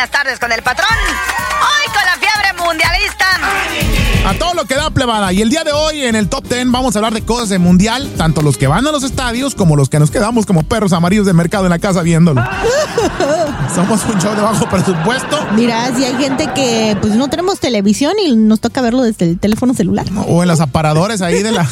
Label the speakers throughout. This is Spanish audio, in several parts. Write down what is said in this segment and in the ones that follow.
Speaker 1: buenas tardes con el patrón. Hoy con la fiebre mundialista.
Speaker 2: A todo lo que da, plebada. Y el día de hoy en el Top 10 vamos a hablar de cosas de mundial, tanto los que van a los estadios como los que nos quedamos como perros amarillos de mercado en la casa viéndolo. Somos un show de bajo presupuesto.
Speaker 3: Mira, si hay gente que pues no tenemos televisión y nos toca verlo desde el teléfono celular.
Speaker 2: O en los aparadores ahí de la...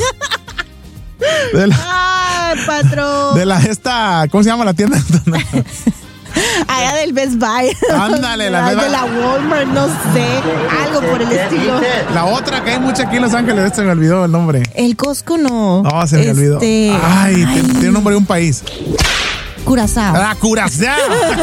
Speaker 3: ¡Ay, patrón!
Speaker 2: De la ¿cómo se llama la tienda?
Speaker 3: Allá del Best Buy.
Speaker 2: Ándale, la Best Buy.
Speaker 3: De la Walmart, no sé. Algo por el estilo.
Speaker 2: La otra que hay mucha aquí en Los Ángeles, se me olvidó el nombre.
Speaker 3: El Costco no.
Speaker 2: No, se me olvidó. Ay, tiene un nombre de un país.
Speaker 3: Curazao.
Speaker 2: ¡Ah, Curazao!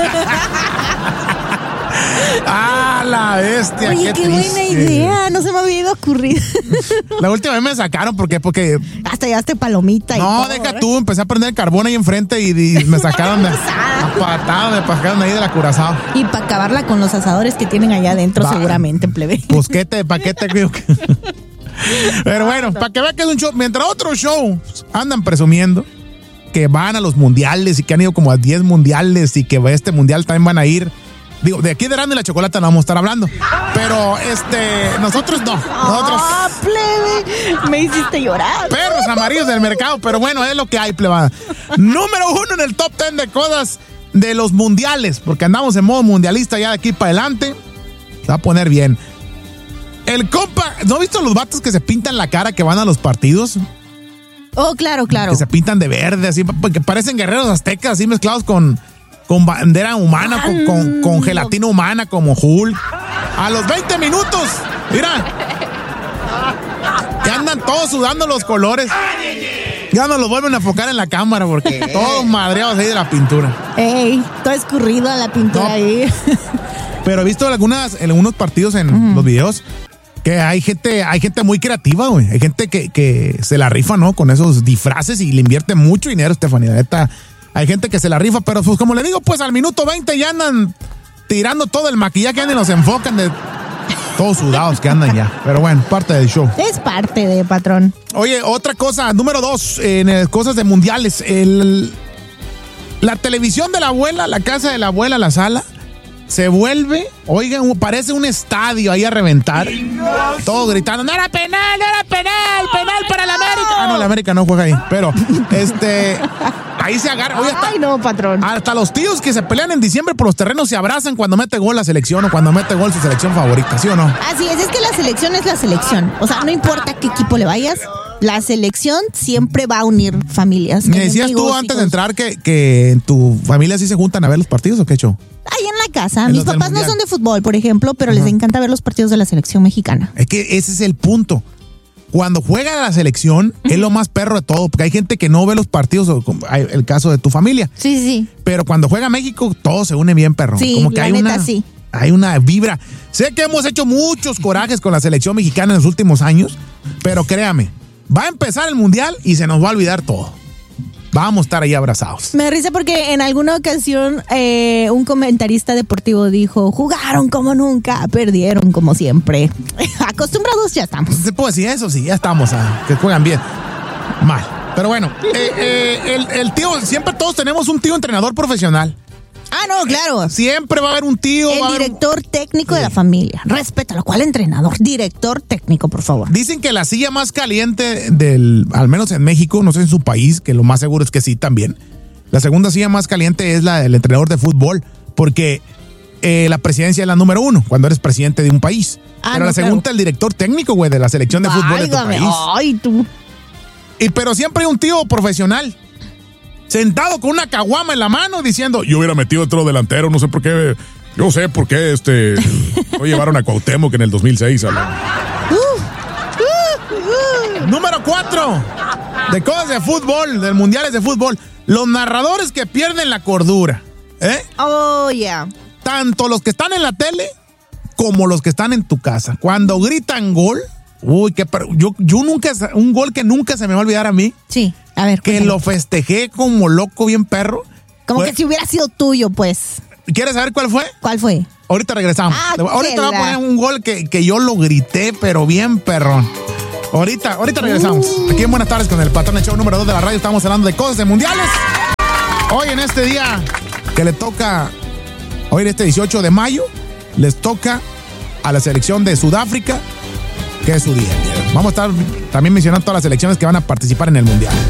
Speaker 2: ¡Ah, la bestia!
Speaker 3: Oye, qué buena idea. No se me había ido a ocurrir.
Speaker 2: La última vez me sacaron porque
Speaker 3: hasta llevaste palomita y
Speaker 2: no,
Speaker 3: todo,
Speaker 2: deja tú, empecé a prender el carbón ahí enfrente y me sacaron de me sacaron ahí de la Curazao.
Speaker 3: Y para acabarla con los asadores que tienen allá adentro, seguramente, plebe.
Speaker 2: Busquete de paquete, creo que. Pero bueno, para que vean que es un show. Mientras otros shows andan presumiendo que van a los mundiales y que han ido como a 10 mundiales y que este mundial también van a ir. Digo, de aquí de Erasmo y la Chocolata no vamos a estar hablando. Pero nosotros no. Nosotros.
Speaker 3: ¡Ah, plebe! Me hiciste llorar.
Speaker 2: Perros amarillos del mercado, pero bueno, es lo que hay, plebada. Número 1 en el top 10 de cosas de los mundiales, porque andamos en modo mundialista ya de aquí para adelante. Se va a poner bien. El compa, ¿no has visto los vatos que se pintan la cara que van a los partidos?
Speaker 3: Oh, claro.
Speaker 2: Que se pintan de verde, así, porque parecen guerreros aztecas, así mezclados con bandera humana, con gelatina humana, como Hulk. A los 20 minutos, mira, ya andan todos sudando los colores. Ya no los vuelven a enfocar en la cámara porque todos madreados ahí de la pintura.
Speaker 3: Ey, todo escurrido a la pintura ahí.
Speaker 2: Pero he visto algunos partidos en los videos que hay gente muy creativa, güey. Hay gente que se la rifa, ¿no? Con esos disfraces y le invierte mucho dinero, Estefanía. Neta. Hay gente que se la rifa, pero pues como le digo, pues al minuto 20 ya andan tirando todo el maquillaje, ya ni los enfocan de todos sudados que andan ya. Pero bueno, parte del show.
Speaker 3: Es parte de patrón.
Speaker 2: Oye, otra cosa, número 2, en cosas de mundiales, la televisión de la abuela, la casa de la abuela, la sala, se vuelve, oigan, parece un estadio ahí a reventar. Todos gritando, no era penal, penal para la América. Ah, no, la América no juega ahí, pero ahí se agarra. Oye,
Speaker 3: ay, no, patrón.
Speaker 2: Hasta los tíos que se pelean en diciembre por los terrenos se abrazan cuando mete gol la selección o cuando mete gol su selección favorita, ¿sí o no?
Speaker 3: Así es que la selección es la selección. O sea, no importa a qué equipo le vayas, la selección siempre va a unir familias.
Speaker 2: Me decías tú antes de entrar que en tu familia sí se juntan a ver los partidos, ¿o qué show?
Speaker 3: Ahí en la casa. Mis papás no son de fútbol, por ejemplo, pero les encanta ver los partidos de la selección mexicana.
Speaker 2: Es que ese es el punto. Cuando juega la selección, es lo más perro de todo, porque hay gente que no ve los partidos, el caso de tu familia.
Speaker 3: Sí.
Speaker 2: Pero cuando juega México, todo se une bien, perro.
Speaker 3: Sí,
Speaker 2: como que
Speaker 3: sí.
Speaker 2: Hay una vibra. Sé que hemos hecho muchos corajes con la selección mexicana en los últimos años, pero créame, va a empezar el mundial y se nos va a olvidar todo. Vamos a estar ahí abrazados.
Speaker 3: Me da risa porque en alguna ocasión un comentarista deportivo dijo, jugaron como nunca, perdieron como siempre. Acostumbrados ya estamos.
Speaker 2: Se puede decir eso, sí, ya estamos a que juegan bien. Mal. Pero bueno, el tío, siempre todos tenemos un tío entrenador profesional.
Speaker 3: Ah, no, claro.
Speaker 2: Siempre va a haber un tío.
Speaker 3: El director técnico de la familia. Respétalo. ¿Cuál entrenador? Director técnico, por favor.
Speaker 2: Dicen que la silla más caliente al menos en México, no sé en su país, que lo más seguro es que sí también. La segunda silla más caliente es la del entrenador de fútbol, porque la presidencia es la número 1 cuando eres presidente de un país. Pero la segunda, el director técnico, güey, de la selección de fútbol de tu país.
Speaker 3: Ay, tú.
Speaker 2: Pero siempre hay un tío profesional sentado con una caguama en la mano diciendo, yo hubiera metido otro delantero, no sé por qué, yo sé por qué no llevaron a Cuauhtémoc en el 2006. Número 4 de cosas de fútbol, de mundiales de fútbol, los narradores que pierden la cordura.
Speaker 3: Oh, yeah.
Speaker 2: Tanto los que están en la tele como los que están en tu casa. Cuando gritan gol, uy, yo nunca, un gol que nunca se me va a olvidar a mí.
Speaker 3: Sí. A ver,
Speaker 2: que lo festejé como loco, bien perro.
Speaker 3: Como que si hubiera sido tuyo, pues.
Speaker 2: ¿Quieres saber cuál fue?
Speaker 3: ¿Cuál fue?
Speaker 2: Ahorita regresamos. Ahorita te voy a poner un gol que yo lo grité, pero bien perrón. Ahorita regresamos. Aquí en Buenas Tardes con el patrón, el show número 2 de la radio. Estamos hablando de cosas de mundiales. Hoy en este día que le toca Hoy, este 18 de mayo, les toca a la selección de Sudáfrica, que es su día. Vamos a estar también mencionando todas las selecciones que van a participar en el Mundial.